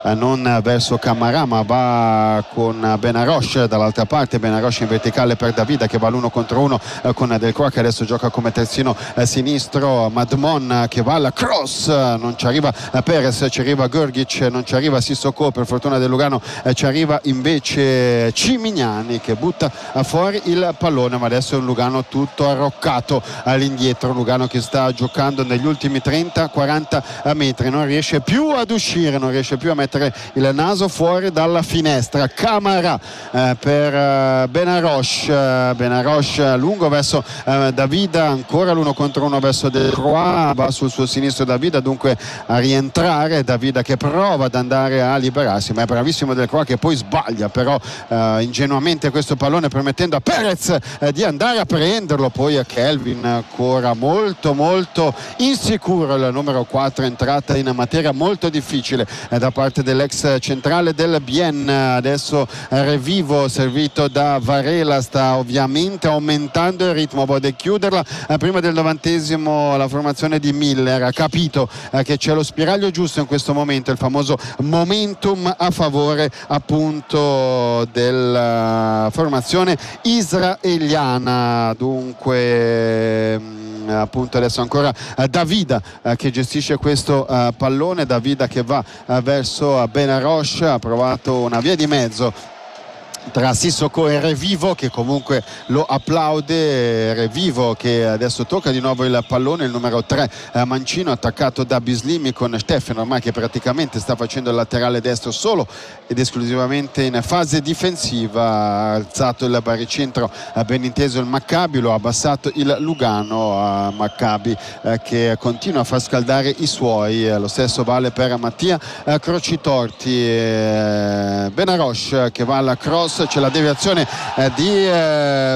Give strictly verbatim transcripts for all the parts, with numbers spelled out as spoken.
non verso Camarà ma va con Benarosh dall'altra parte. Benarosh in verticale per Davida che va l'uno contro uno con Delcroix che adesso gioca come terzino sinistro. Madmon che va alla cross, non ci arriva Perez, ci arriva Grgic, non ci arriva Sissoko, per fortuna del Lugano ci arriva invece Cimignani che butta fuori il pallone, ma adesso è un Lugano tutto arroccato all'indietro. Lugano che sta giocando negli ultimi trenta quaranta metri, non riesce più ad uscire, non riesce più a mettere il naso fuori dalla finestra. Camarà eh, per eh, Benarosh, eh, Benarosh lungo verso eh, Davida, ancora l'uno contro uno verso Delcroix, va sul suo sinistro Davida dunque a rientrare. Davida che prova ad andare a liberarsi, ma è bravissimo Delcroix che poi sbaglia però eh, ingenuamente questo pallone, permettendo a Perez eh, di andare a prenderlo. Poi a Kelvin ancora molto molto insicuro, il numero quattro, entrata in materia molto difficile eh, da parte dell'ex centrale del Bien. Adesso Revivo servito da Varela sta ovviamente aumentando il ritmo, vuole chiuderla eh, prima del novantesimo. La formazione di Miller ha capito eh, che c'è lo spiraglio giusto in questo momento, il famoso momentum a favore appunto della formazione israeliana. Dunque appunto adesso ancora uh, Davida uh, che gestisce questo uh, pallone. Davida che va uh, verso uh, Benarosh, ha provato una via di mezzo tra Sissoko e Revivo che comunque lo applaude. Revivo che adesso tocca di nuovo il pallone, il numero tre eh, Mancino attaccato da Bislimi con Stefano ormai che praticamente sta facendo il laterale destro solo ed esclusivamente in fase difensiva. Ha alzato il baricentro eh, ben inteso il Maccabi, lo ha abbassato il Lugano. a Maccabi eh, che continua a far scaldare i suoi, eh, lo stesso vale per Mattia eh, Crocitorti. eh, Benarosh che va alla cross, c'è la deviazione eh, di eh,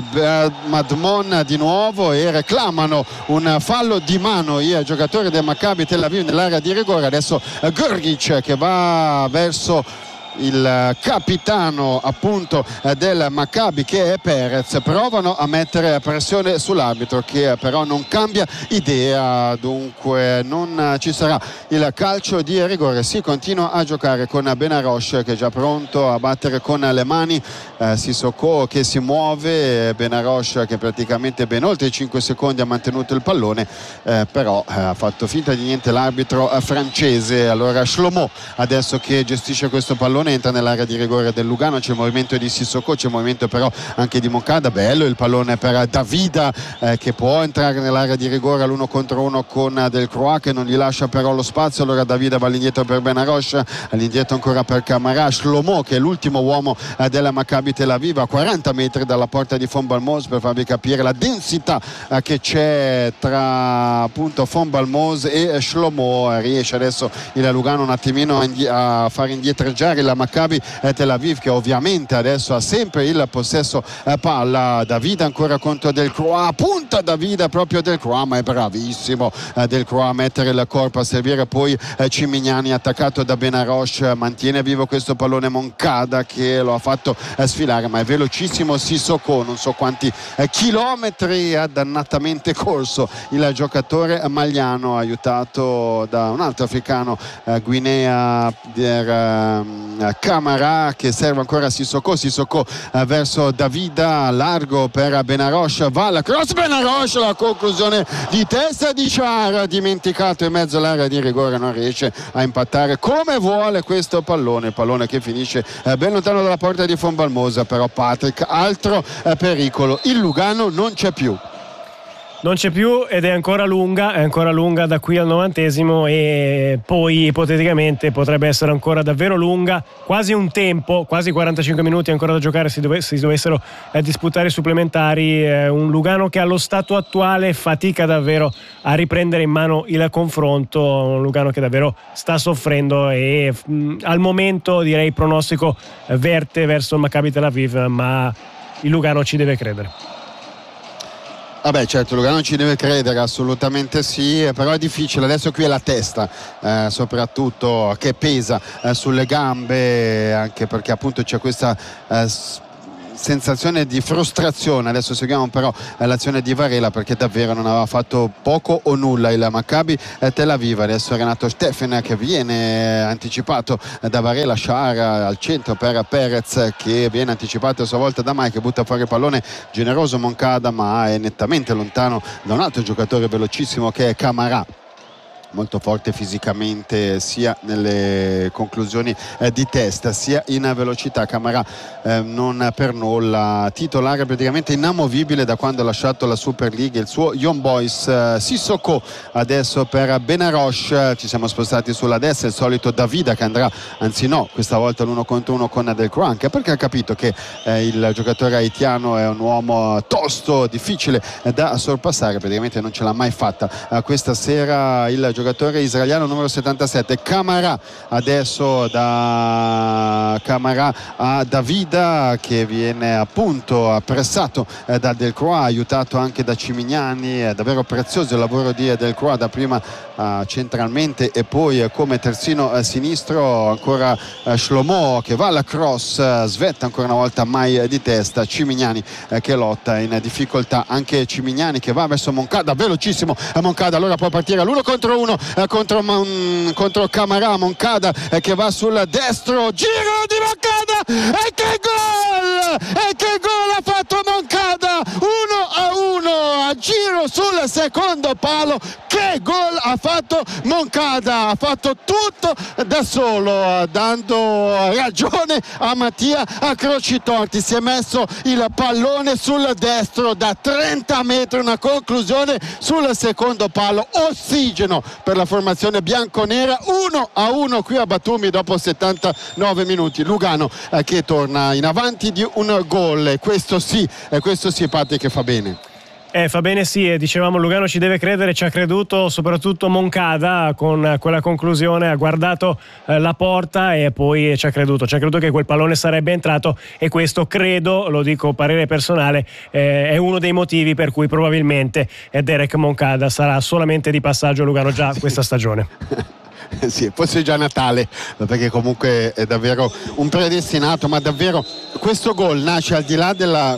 Madmon di nuovo e reclamano un fallo di mano i giocatori del Maccabi Tel Aviv nell'area di rigore. Adesso eh, Grgic che va verso il capitano appunto del Maccabi che è Perez, provano a mettere pressione sull'arbitro che però non cambia idea, dunque non ci sarà il calcio di rigore. Si continua a giocare con Benarosh che è già pronto a battere con le mani, eh, Sissoko che si muove, Benarosh che praticamente ben oltre i cinque secondi ha mantenuto il pallone, eh, però eh, ha fatto finta di niente l'arbitro eh, francese. Allora Shlomo adesso che gestisce questo pallone entra nell'area di rigore del Lugano, c'è il movimento di Sissoko, c'è il movimento però anche di Moncada. Bello il pallone per Davida eh, che può entrare nell'area di rigore all'uno contro uno con Delcroix che non gli lascia però lo spazio. Allora Davida va all'indietro per Benarosh, all'indietro ancora per Camarà. Shlomo che è l'ultimo uomo eh, della Maccabi Tel Aviv a quaranta metri dalla porta di Fon Balmos, per farvi capire la densità eh, che c'è tra appunto Fon Balmos e Shlomo. Riesce adesso il Lugano un attimino a, a far indietreggiare la Maccabi Tel Aviv che ovviamente adesso ha sempre il possesso eh, palla. Davida ancora contro Delcroix, punta Davida proprio Delcroix, ma è bravissimo eh, Delcroix a mettere il corpo, a servire poi eh, Cimignani attaccato da Benarosh. Mantiene vivo questo pallone Moncada che lo ha fatto eh, sfilare, ma è velocissimo Sissoko, non so quanti eh, chilometri ha dannatamente corso il giocatore magliano, aiutato da un altro africano, eh, Guinea per eh, Camarà che serve ancora a Sissoko. Sissoko eh, verso Davida, largo per Benarosh, va alla cross Benarosh, la conclusione di testa di Char, dimenticato in mezzo all'area di rigore, non riesce a impattare come vuole questo pallone, pallone che finisce eh, ben lontano dalla porta di Fon Balmosa. Però Patrick, altro eh, pericolo, il Lugano non c'è più. Non c'è più ed è ancora lunga, è ancora lunga da qui al novantesimo e poi ipoteticamente potrebbe essere ancora davvero lunga, quasi un tempo, quasi quarantacinque minuti ancora da giocare se dove, si dovessero eh, disputare i supplementari. Eh, un Lugano che allo stato attuale fatica davvero a riprendere in mano il confronto, un Lugano che davvero sta soffrendo e mh, al momento direi pronostico eh, verte verso il Maccabi Tel Aviv, ma il Lugano ci deve credere. Vabbè, certo, Lugano ci deve credere, assolutamente sì, però è difficile. Adesso qui è la testa, eh, soprattutto, che pesa eh, sulle gambe, anche perché appunto c'è questa eh, sensazione di frustrazione. Adesso seguiamo però l'azione di Varela, perché davvero non aveva fatto poco o nulla il Maccabi Tel Aviv. Adesso Renato Steffen che viene anticipato da Varela, Shahar al centro per Perez che viene anticipato a sua volta da Mai, che butta fuori il pallone generoso Moncada, ma è nettamente lontano da un altro giocatore velocissimo che è Camara, molto forte fisicamente sia nelle conclusioni eh, di testa sia in velocità. Camara eh, non per nulla titolare, praticamente inamovibile da quando ha lasciato la Super League il suo Young Boys. eh, Sissoko adesso per Benarosh, ci siamo spostati sulla destra, il solito Davida che andrà, anzi no, questa volta l'uno contro uno con Delcroix, anche perché ha capito che eh, il giocatore haitiano è un uomo tosto, difficile eh, da sorpassare, praticamente non ce l'ha mai fatta eh, questa sera il giocatore giocatore israeliano numero settantasette. Camara adesso, da Camara a Davida che viene appunto pressato eh, da Delcroix, aiutato anche da Cimignani. È davvero prezioso il lavoro di Delcroix, da prima eh, centralmente e poi eh, come terzino eh, sinistro. Ancora eh, Shlomo che va alla cross, eh, svetta ancora una volta Mai eh, di testa, Cimignani eh, che lotta in difficoltà, anche Cimignani che va verso Moncada, velocissimo eh, Moncada, allora può partire l'uno contro uno eh, contro, Mon, contro Camara. Moncada eh, che va sul destro, giro di Moncada e che gol, e che gol ha fatto Moncada, uno a uno a giro sul secondo palo. Che gol ha fatto Moncada, ha fatto tutto da solo, dando ragione a Mattia Crocitorti. Si è messo il pallone sul destro da trenta metri, una conclusione sul secondo palo, ossigeno per la formazione bianconera. Uno a uno qui a Batumi dopo settantanove minuti. Lugano eh, che torna in avanti di un gol, e questo sì, e questo sì Patti, che fa bene. Eh, fa bene, sì, e dicevamo Lugano ci deve credere, ci ha creduto soprattutto Moncada con quella conclusione, ha guardato eh, la porta e poi ci ha creduto, ci ha creduto che quel pallone sarebbe entrato, e questo credo, lo dico parere personale, eh, è uno dei motivi per cui probabilmente eh, Derek Moncada sarà solamente di passaggio a Lugano già questa stagione. Sì, forse già Natale, perché comunque è davvero un predestinato, ma davvero questo gol nasce al di là della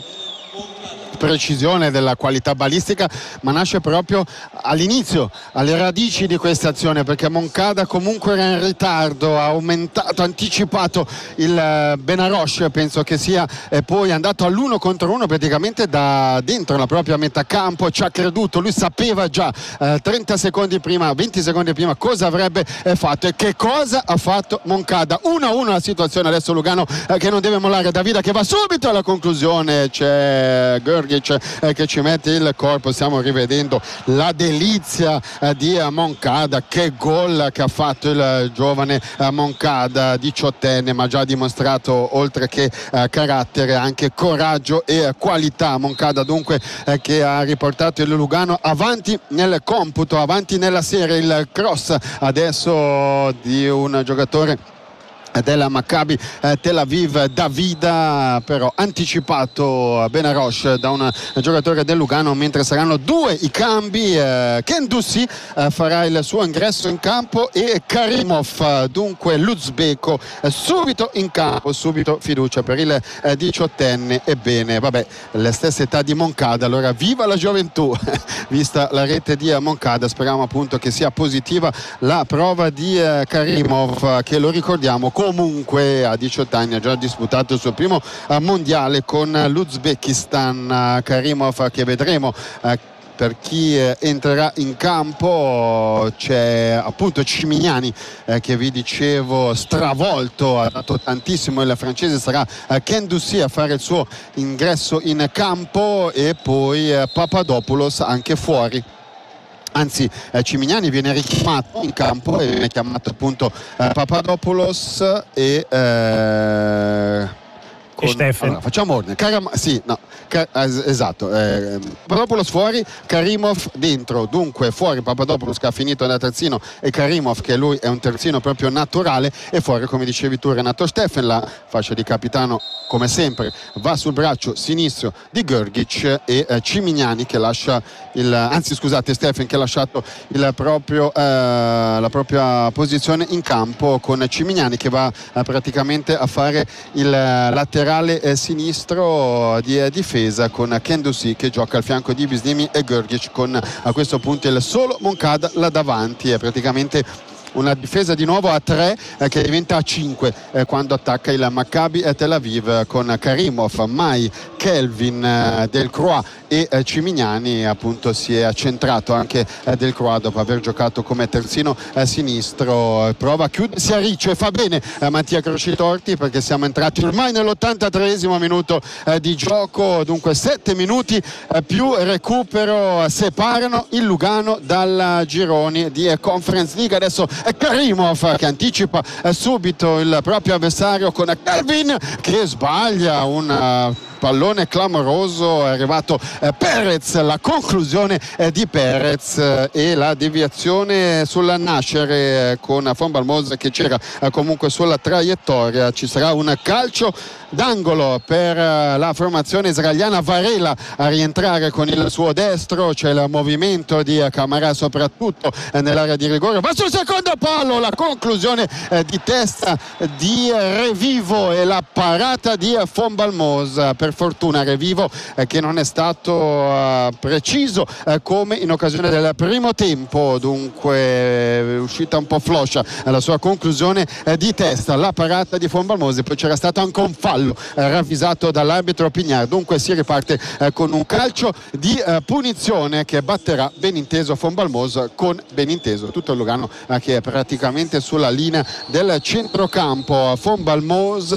precisione, della qualità balistica, ma nasce proprio all'inizio, alle radici di questa azione, perché Moncada comunque era in ritardo, ha aumentato, anticipato il Benarosh, penso che sia, e poi è andato all'uno contro uno praticamente da dentro la propria metà campo, ci ha creduto, lui sapeva già eh, trenta secondi prima, venti secondi prima cosa avrebbe eh, fatto, e che cosa ha fatto Moncada. uno a uno la situazione, adesso Lugano eh, che non deve mollare, Davida che va subito alla conclusione, c'è Gergic eh, che ci mette il corpo. Stiamo rivedendo la delizia eh, di eh, Moncada, che gol che ha fatto il giovane eh, Moncada, diciottenne, ma già dimostrato oltre che eh, carattere anche coraggio e qualità. Moncada dunque eh, che ha riportato il Lugano avanti nel computo, avanti nella serie. Il cross adesso di un giocatore della Maccabi eh, Tel Aviv, Davida, però anticipato a Benarosh da un giocatore del Lugano, mentre saranno due i cambi. eh, Kendussi eh, farà il suo ingresso in campo e Karimov, dunque l'uzbeko, eh, subito in campo, subito fiducia per il eh, diciottenne. Ebbene, vabbè, la stessa età di Moncada, allora viva la gioventù vista la rete di Moncada. Speriamo appunto che sia positiva la prova di eh, Karimov, che lo ricordiamo comunque a diciotto anni ha già disputato il suo primo uh, mondiale con uh, l'Uzbekistan. uh, Karimov che vedremo uh, per chi eh, entrerà in campo. C'è appunto Cimignani eh, che vi dicevo stravolto, ha dato tantissimo il francese. Sarà eh, Kendussi a fare il suo ingresso in campo, e poi eh, Papadopoulos anche fuori. Anzi, eh, Cimignani viene richiamato in campo e viene chiamato appunto eh, Papadopoulos e eh, con, allora, facciamo ordine. Karam, sì, no, Car, es, esatto. Eh, Papadopoulos fuori, Karimov dentro. Dunque fuori Papadopoulos che ha finito da terzino, e Karimov che lui è un terzino proprio naturale, e fuori, come dicevi tu, Renato Steffen, la fascia di capitano come sempre va sul braccio sinistro di Grgic e eh, Cimignani che lascia il, anzi scusate Stefan che ha lasciato il proprio, eh, la propria posizione in campo, con Cimignani che va eh, praticamente a fare il laterale eh, sinistro di eh, difesa, con Kendoussi che gioca al fianco di Bislimi e Grgic, con a questo punto il solo Moncada là davanti. È praticamente una difesa di nuovo a tre eh, che diventa a cinque eh, quando attacca il Maccabi Tel Aviv, con Karimov, Mai, Kelvin, eh, Delcroix e eh, Cimignani. Appunto si è accentrato anche eh, Delcroix dopo aver giocato come terzino eh, sinistro. Prova a chiudersi a riccio e fa bene eh, Mattia Crocitorti, perché siamo entrati ormai nell'ottantatreesimo minuto eh, di gioco, dunque sette minuti eh, più recupero separano il Lugano dal gironi di eh, Conference League. Adesso Karimov che anticipa subito il proprio avversario con Kelvin che sbaglia un pallone clamoroso. È arrivato eh, Perez, la conclusione eh, di Perez eh, e la deviazione sul nascere eh, con Von Balmos che c'era eh, comunque sulla traiettoria. Ci sarà un calcio d'angolo per eh, la formazione israeliana. Varela a rientrare con il suo destro, c'è il movimento di eh, Camara soprattutto eh, nell'area di rigore, va sul secondo palo, la conclusione eh, di testa di Revivo e la parata di eh, Von Balmos. Per Per fortuna Revivo eh, che non è stato eh, preciso eh, come in occasione del primo tempo, dunque è uscita un po' floscia eh, la sua conclusione eh, di testa, la parata di Von Balmos. Poi c'era stato anche un fallo eh, ravvisato dall'arbitro Pignard. Dunque si riparte eh, con un calcio di eh, punizione che batterà Beninteso Von Balmos, con Beninteso tutto il Lugano eh, che è praticamente sulla linea del centrocampo. Von Balmos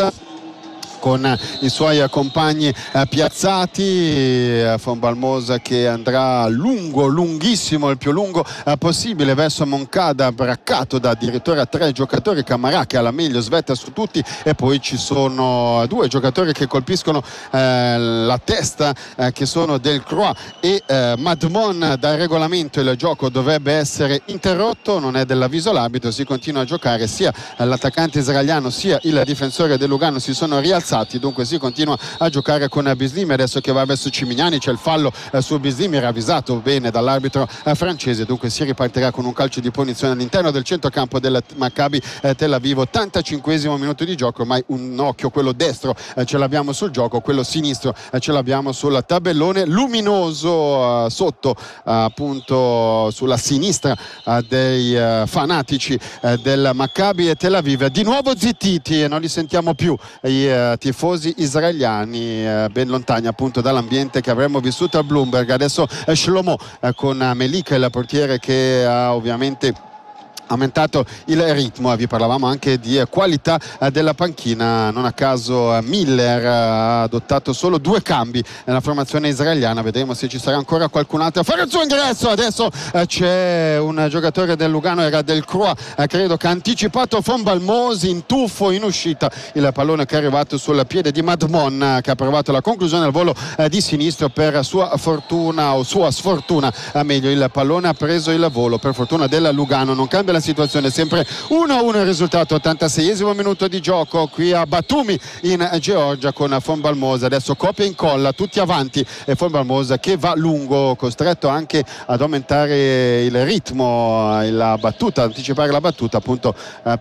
con i suoi compagni eh, piazzati, eh, Von Balmos che andrà lungo, lunghissimo, il più lungo eh, possibile verso Moncada, braccato da addirittura tre giocatori. Camara che ha la meglio, svetta su tutti, e poi ci sono due giocatori che colpiscono eh, la testa eh, che sono Delcroix e eh, Madmon. Dal regolamento il gioco dovrebbe essere interrotto, non è dell'avviso l'arbitro, si continua a giocare, sia l'attaccante israeliano sia il difensore del Lugano si sono rialzati, dunque si continua a giocare con Bislimi. Adesso che va verso Cimignani c'è il fallo eh, su Bislimi, ravvisato bene dall'arbitro eh, francese, dunque si ripartirà con un calcio di punizione all'interno del centrocampo del Maccabi eh, Tel Aviv. Ottantacinquesimo minuto di gioco, ormai un occhio, quello destro eh, ce l'abbiamo sul gioco, quello sinistro eh, ce l'abbiamo sul tabellone luminoso eh, sotto eh, appunto sulla sinistra eh, dei eh, fanatici eh, del Maccabi Tel Aviv. Di nuovo zittiti e non li sentiamo più i eh, tifosi israeliani, eh, ben lontani appunto dall'ambiente che avremmo vissuto a Bloomberg. Adesso eh, Shlomo eh, con Melika, il portiere, che ha ovviamente aumentato il ritmo. Vi parlavamo anche di qualità della panchina, non a caso Miller ha adottato solo due cambi nella formazione israeliana. Vedremo se ci sarà ancora qualcun altro a fare il suo ingresso. Adesso c'è un giocatore del Lugano, era Delcroix, credo che ha anticipato Von Balmos, in tuffo in uscita il pallone che è arrivato sul piede di Madmon, che ha provato la conclusione al volo di sinistro. Per sua fortuna o sua sfortuna meglio, il pallone ha preso il volo, per fortuna del Lugano. Non cambia la situazione, sempre uno a uno il risultato. Ottantaseiesimo minuto di gioco qui a Batumi in Georgia, con Von Balmos adesso copia e incolla, tutti avanti, e Von Balmos che va lungo, costretto anche ad aumentare il ritmo, la battuta, anticipare la battuta, appunto eh,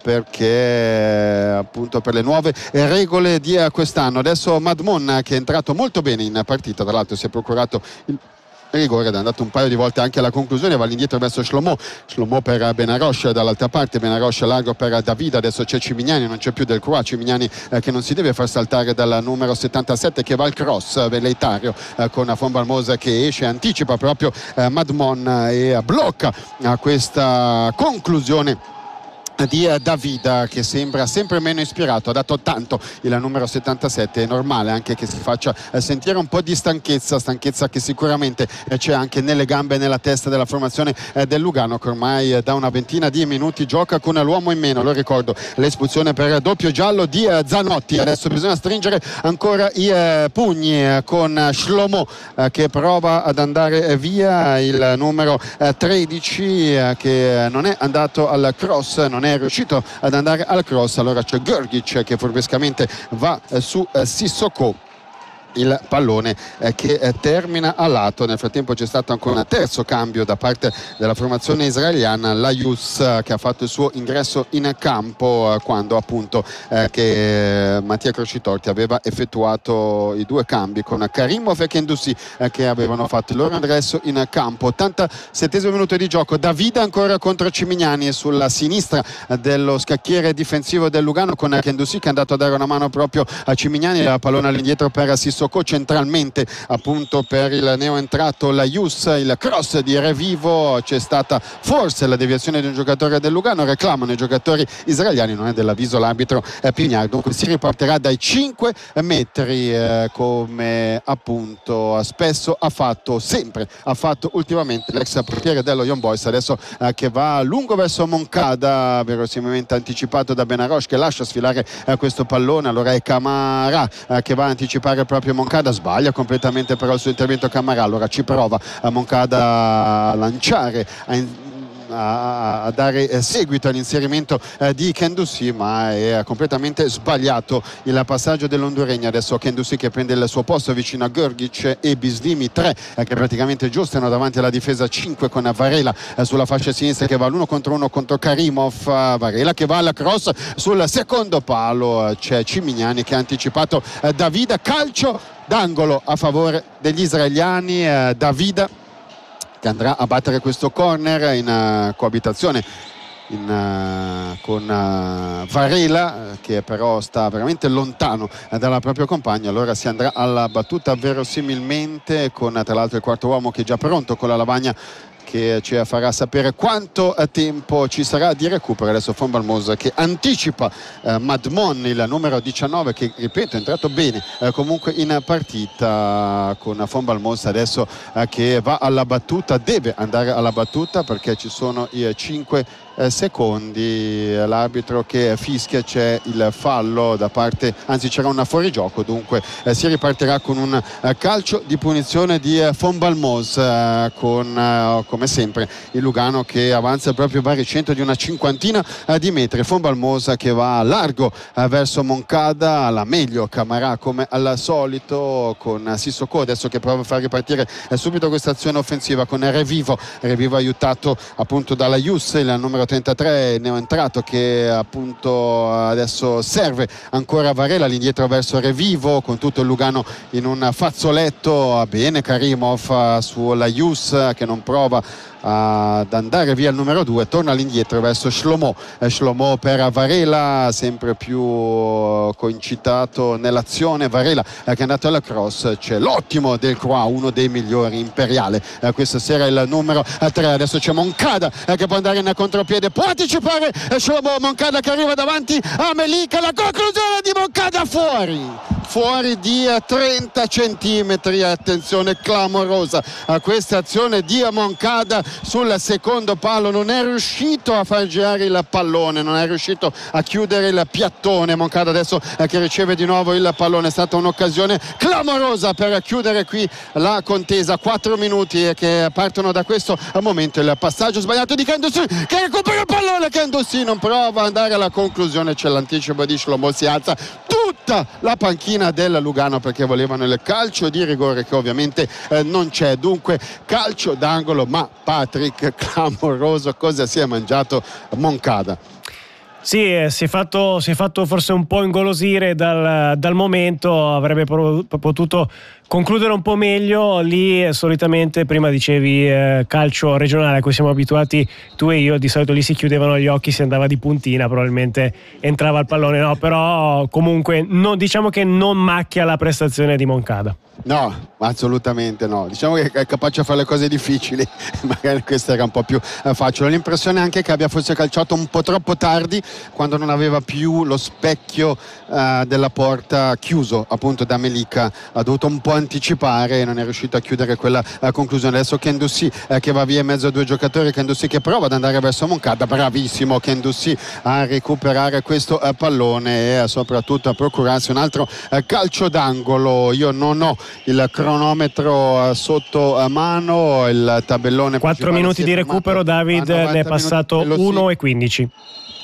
perché appunto per le nuove regole di quest'anno. Adesso Madmon, che è entrato molto bene in partita, tra l'altro si è procurato il rigore ed è andato un paio di volte anche alla conclusione, va all'indietro verso Shlomo, Shlomo per Benarosh dall'altra parte, Benarosh largo per David. Adesso c'è Cimignani, non c'è più Delcroix, Cimignani eh, che non si deve far saltare dal numero settantasette, che va al cross velleitario eh, con Von Balmos che esce, anticipa proprio eh, Madmon e blocca eh, questa conclusione di Davida, che sembra sempre meno ispirato. Ha dato tanto il numero settantasette, è normale anche che si faccia sentire un po' di stanchezza, stanchezza che sicuramente c'è anche nelle gambe e nella testa della formazione del Lugano, che ormai da una ventina di minuti gioca con l'uomo in meno. Lo ricordo, l'espulsione per doppio giallo di Zanotti. Adesso bisogna stringere ancora i pugni con Shlomo che prova ad andare via, il numero tredici che non è andato al cross, non è è riuscito ad andare al cross. Allora c'è Grgic che furbescamente va eh, su eh, Sissoko, il pallone eh, che eh, termina a lato. Nel frattempo c'è stato ancora un terzo cambio da parte della formazione israeliana, Layus eh, che ha fatto il suo ingresso in campo eh, quando appunto eh, che eh, Mattia Crocitorti aveva effettuato i due cambi con Karimov e Kendouzi eh, che avevano fatto il loro ingresso in campo. ottantasettesimo minuto di gioco, Davide ancora contro Cimignani sulla sinistra eh, dello scacchiere difensivo del Lugano, con Kendouzi che è andato a dare una mano proprio a Cimignani. La pallone all'indietro per Sissoko, centralmente appunto per il neoentrato Layus, il cross di Revivo. C'è stata forse la deviazione di un giocatore del Lugano, reclamano i giocatori israeliani, non è dell'avviso l'arbitro eh, Pignard. Dunque si ripartirà dai cinque metri eh, come appunto spesso ha fatto, sempre ha fatto ultimamente l'ex portiere dello Young Boys. Adesso eh, che va lungo verso Moncada, verosimilmente anticipato da Benaroche che lascia sfilare eh, questo pallone. Allora è Camara eh, che va a anticipare proprio Moncada, sbaglia completamente però il suo intervento Camara. Allora ci prova a Moncada a lanciare, a A, a dare seguito all'inserimento eh, di Kendouzi, ma è completamente sbagliato il passaggio dell'Honduregno. Adesso Kendouzi che prende il suo posto vicino a Grgic e Bislimi, tre eh, che praticamente giustano davanti alla difesa, cinque con Varela eh, sulla fascia sinistra che va l'uno contro uno contro Karimov. eh, Varela che va alla cross sul secondo palo, eh, c'è Cimignani che ha anticipato eh, Davida, calcio d'angolo a favore degli israeliani. eh, Davida che andrà a battere questo corner in uh, coabitazione in, uh, con uh, Varela uh, che però sta veramente lontano uh, dalla propria compagna. Allora si andrà alla battuta verosimilmente con uh, tra l'altro il quarto uomo che è già pronto con la lavagna che ci farà sapere quanto tempo ci sarà di recupero. Adesso Von Balmos che anticipa eh, Madmon, il numero diciannove, che ripeto è entrato bene eh, comunque in partita con Von Balmos. Adesso eh, che va alla battuta, deve andare alla battuta perché ci sono i cinque eh, secondi. L'arbitro che fischia, c'è il fallo da parte, anzi c'era un fuorigioco, dunque eh, si ripartirà con un eh, calcio di punizione di eh, Von Balmos eh, con eh, come sempre il Lugano che avanza proprio baricentro di una cinquantina eh, di metri. Von Balmos che va largo eh, verso Moncada, alla meglio Camara come al solito con Sissoko adesso che prova a far ripartire eh, subito questa azione offensiva con Revivo. Revivo aiutato appunto dalla Layus, il numero trentatré neoentrato che appunto adesso serve ancora Varela all'indietro verso Revivo con tutto il Lugano in un fazzoletto. Bene Karimov su Layus che non prova ad andare via il numero due, torna all'indietro verso Shlomo, Shlomo per Varela, sempre più coincitato nell'azione. Varela che è andato alla cross, c'è l'ottimo Del Croix, uno dei migliori, Imperiale questa sera il numero tre. Adesso c'è Moncada che può andare in contropiede, può anticipare Shlomo, Moncada che arriva davanti a Melika, la conclusione di Moncada fuori fuori di trenta centimetri. Attenzione clamorosa a questa azione di Moncada sul secondo palo, non è riuscito a far girare il pallone, non è riuscito a chiudere il piattone. Moncada adesso eh, che riceve di nuovo il pallone, è stata un'occasione clamorosa per chiudere qui la contesa. Quattro minuti che partono da questo momento. Il passaggio sbagliato di Kendouzi che recupera il pallone, Kendouzi non prova ad andare alla conclusione, c'è l'anticipo di Shlomo, si alza tutta la panchina del Lugano perché volevano il calcio di rigore che ovviamente eh, non c'è. Dunque calcio d'angolo, ma Patrick, clamoroso cosa si è mangiato Moncada. Sì, si è, fatto, si è fatto forse un po' ingolosire dal, dal momento, avrebbe potuto concludere un po' meglio. Lì solitamente, prima dicevi eh, calcio regionale a cui siamo abituati tu e io, di solito lì si chiudevano gli occhi, si andava di puntina, probabilmente entrava il pallone, no, però comunque non, diciamo che non macchia la prestazione di Moncada. No, assolutamente no, diciamo che è capace a fare le cose difficili, magari questa era un po' più eh, facile. Ho l'impressione anche che abbia forse calciato un po' troppo tardi, quando non aveva più lo specchio eh, della porta chiuso appunto da Melika, ha dovuto un po' anticipare e non è riuscito a chiudere quella eh, conclusione. Adesso Kendouzi eh, che va via in mezzo a due giocatori, Kendouzi che prova ad andare verso Moncada, bravissimo Kendouzi a recuperare questo eh, pallone e a, soprattutto a procurarsi un altro eh, calcio d'angolo. Io non ho il cronometro sotto mano, il tabellone quattro minuti di recupero, David, ne è passato uno e quindici.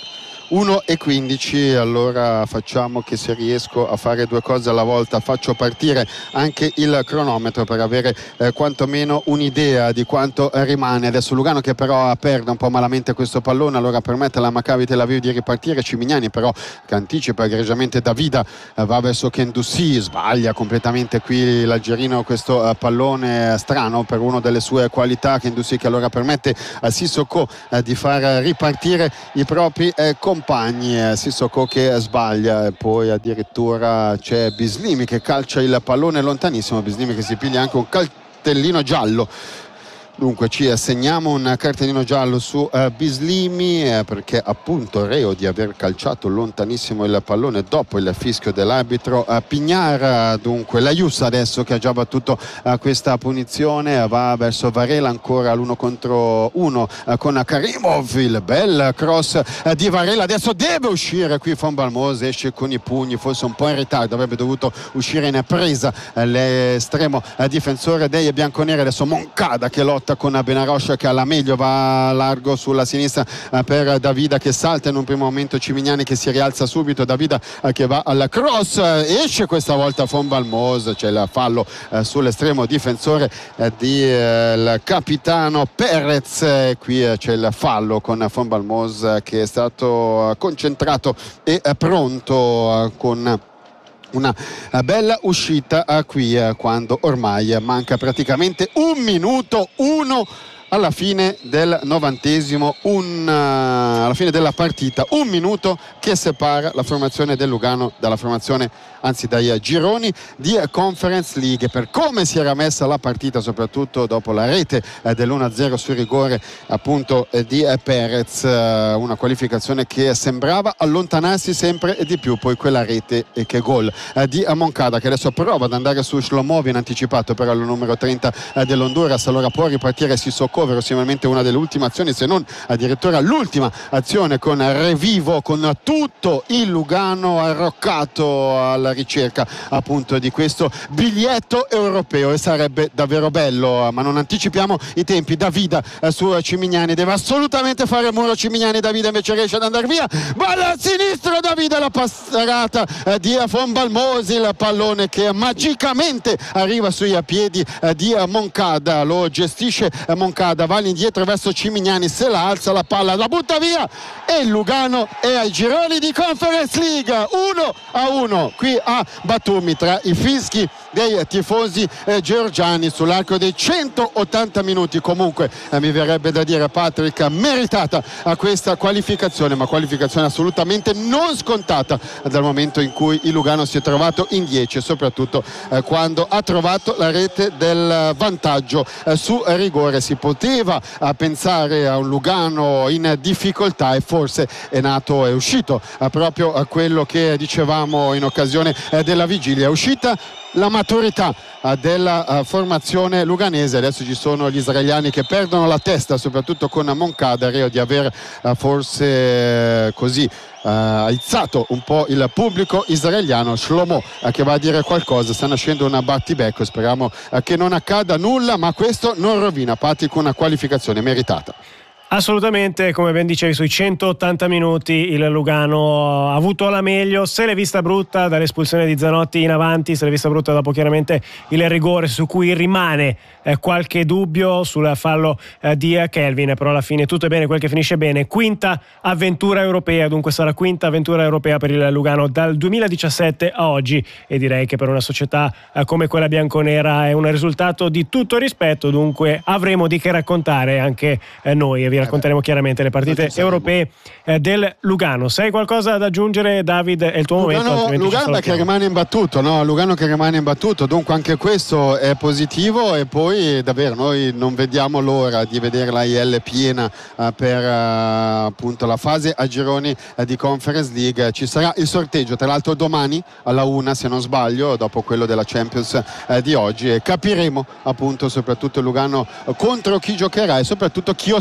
uno e quindici. Allora facciamo che se riesco a fare due cose alla volta faccio partire anche il cronometro per avere eh, quantomeno un'idea di quanto rimane. Adesso Lugano che però perde un po' malamente questo pallone, allora permette alla Maccabi Tel Aviv di ripartire. Cimignani però che anticipa egregiamente Davida, eh, va verso Kendussi, sbaglia completamente qui l'algerino questo eh, pallone strano per una delle sue qualità. Kendussi che allora permette a Sissoko eh, di far ripartire i propri eh, compagni. eh, Sissoko che sbaglia e poi addirittura c'è Bislimi che calcia il pallone lontanissimo. Bislimi che si piglia anche un cartellino giallo. Dunque ci assegniamo un cartellino giallo su uh, Bislimi eh, perché appunto reo di aver calciato lontanissimo il pallone dopo il fischio dell'arbitro uh, Pignar. Dunque la Ius adesso che ha già battuto uh, questa punizione va verso Varela, ancora l'uno contro uno uh, con Karimov, il bel cross uh, di Varela. Adesso deve uscire qui Von Balmos, esce con i pugni, forse un po' in ritardo, avrebbe dovuto uscire in presa uh, l'estremo uh, difensore dei bianconeri. Adesso Moncada che lotta con Benarosh che alla meglio, va largo sulla sinistra eh, per Davida che salta in un primo momento, Cimignani che si rialza subito, Davida eh, che va al cross, eh, esce questa volta Von Balmos, c'è il fallo eh, sull'estremo difensore eh, di eh, il capitano Perez, eh, qui eh, c'è il fallo con Von Balmos eh, che è stato eh, concentrato e eh, pronto eh, con una bella uscita qui quando ormai manca praticamente un minuto, uno alla fine del novantesimo, un, alla fine della partita, un minuto che separa la formazione del Lugano dalla formazione, anzi dai gironi di Conference League. Per come si era messa la partita, soprattutto dopo la rete eh, dell'uno a zero sul rigore appunto eh, di eh, Perez, eh, una qualificazione che sembrava allontanarsi sempre di più, poi quella rete e che gol eh, di Moncada che adesso prova ad andare su Shlomo, viene anticipato però il numero trenta eh, dell'Honduras, allora può ripartire Sissoko, verosimilmente una delle ultime azioni, se non addirittura l'ultima azione, con Revivo, con tutto il Lugano arroccato alla ricerca appunto di questo biglietto europeo, e sarebbe davvero bello, ma non anticipiamo i tempi. Davida eh, su Cimignani, deve assolutamente fare muro Cimignani, Davida invece riesce ad andare via, palla al sinistro, Davida, la passata eh, di Von Balmos, il pallone che magicamente arriva sui piedi eh, di Moncada, lo gestisce eh, Moncada, va indietro verso Cimignani, se la alza la palla, la butta via e il Lugano è ai gironi di Conference League, uno a uno qui a Batumi, tra i fischi dei tifosi eh, georgiani sull'arco dei centottanta minuti. Comunque eh, mi verrebbe da dire, Patrick, meritata a questa qualificazione, ma qualificazione assolutamente non scontata dal momento in cui il Lugano si è trovato in dieci e soprattutto eh, quando ha trovato la rete del vantaggio eh, su rigore. Si poteva eh, pensare a un Lugano in difficoltà e forse è nato, è uscito eh, proprio a quello che dicevamo in occasione eh, della vigilia, è uscita la maturità uh, della uh, formazione luganese. Adesso ci sono gli israeliani che perdono la testa, soprattutto con Moncada, reo di aver uh, forse uh, così Uh, aizzato un po' il pubblico israeliano. Shlomo uh, che va a dire qualcosa, sta nascendo una battibecco, speriamo uh, che non accada nulla, ma questo non rovina Patti con una qualificazione meritata. Assolutamente, come ben dicevi, sui centottanta minuti il Lugano ha avuto la meglio, se l'è vista brutta dall'espulsione di Zanotti in avanti, se l'è vista brutta dopo chiaramente il rigore su cui rimane eh, qualche dubbio sul fallo eh, di Kelvin, però alla fine tutto è bene quel che finisce bene. Quinta avventura europea, dunque sarà quinta avventura europea per il Lugano dal duemiladiciassette a oggi, e direi che per una società eh, come quella bianconera è un risultato di tutto rispetto, dunque avremo di che raccontare anche eh, noi e vi racconteremo chiaramente le partite europee eh, del Lugano. Se hai qualcosa da aggiungere, David, è il tuo Lugano, momento. Lugano che rimane imbattuto, no? Lugano che rimane imbattuto, dunque anche questo è positivo, e poi davvero noi non vediamo l'ora di vedere la I L piena eh, per eh, appunto la fase a gironi eh, di Conference League. Ci sarà il sorteggio tra l'altro domani alla una, se non sbaglio, dopo quello della Champions eh, di oggi, e capiremo appunto soprattutto Lugano contro chi giocherà e soprattutto chi ospiterà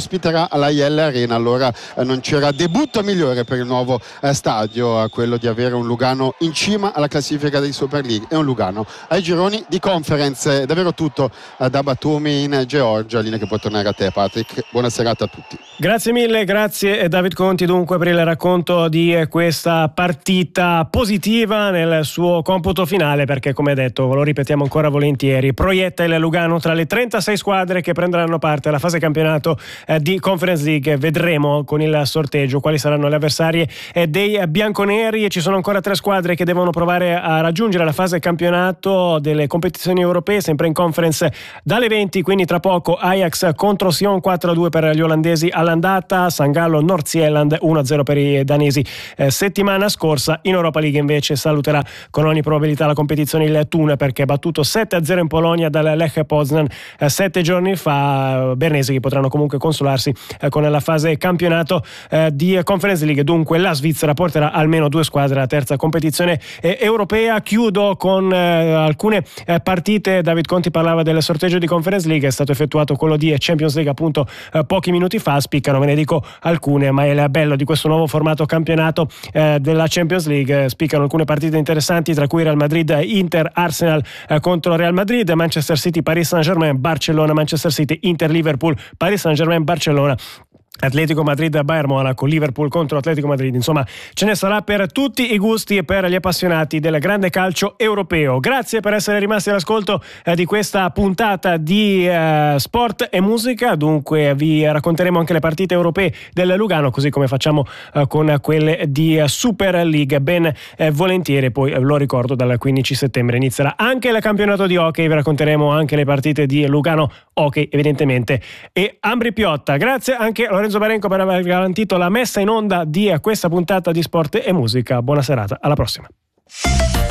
sarà alla Ielle Arena, allora eh, non c'era debutto migliore per il nuovo eh, stadio, eh, quello di avere un Lugano in cima alla classifica dei Super League e un Lugano ai gironi di Conference. È davvero tutto eh, da Batumi in Georgia, linea che può tornare a te, Patrick. Buona serata a tutti. Grazie mille, grazie David Conti dunque per il racconto di questa partita positiva nel suo computo finale, perché come detto, lo ripetiamo ancora volentieri, proietta il Lugano tra le trentasei squadre che prenderanno parte alla fase campionato eh, di Conference League. Vedremo con il sorteggio quali saranno le avversarie eh, dei bianconeri, e ci sono ancora tre squadre che devono provare a raggiungere la fase campionato delle competizioni europee, sempre in Conference dalle venti, quindi tra poco Ajax contro Sion quattro a due per gli olandesi all'andata, San Gallo North Zealand uno a zero per i danesi. Eh, settimana scorsa in Europa League invece saluterà con ogni probabilità la competizione il Thun, perché battuto sette a zero in Polonia dal Lech Poznan eh, sette giorni fa. Bernesi che potranno comunque consolarsi eh, con la fase campionato eh, di Conference League. Dunque la Svizzera porterà almeno due squadre alla terza competizione eh, europea. Chiudo con eh, alcune eh, partite. David Conti parlava del sorteggio di Conference League, è stato effettuato quello di Champions League appunto eh, pochi minuti fa. Spiccano, ve ne dico alcune, ma è il bello di questo nuovo formato campionato eh, della Champions League. Spiccano alcune partite interessanti, tra cui Real Madrid Inter, Arsenal eh, contro Real Madrid, Manchester City Paris Saint-Germain, Barcellona Manchester City, Inter Liverpool, Paris Saint-Germain Barcellona, Atletico Madrid Bayern Monaco, Liverpool contro Atletico Madrid. Insomma, ce ne sarà per tutti i gusti e per gli appassionati del grande calcio europeo. Grazie per essere rimasti all'ascolto eh, di questa puntata di eh, Sport e Musica. Dunque vi racconteremo anche le partite europee del Lugano, così come facciamo eh, con quelle di eh, Super League, ben eh, volentieri. Poi eh, lo ricordo, dal quindici settembre inizierà anche il campionato di hockey, vi racconteremo anche le partite di Lugano Hockey evidentemente e Ambri Piotta. Grazie anche a Lorenzo Barenco per aver garantito la messa in onda di questa puntata di Sport e Musica. Buona serata, alla prossima.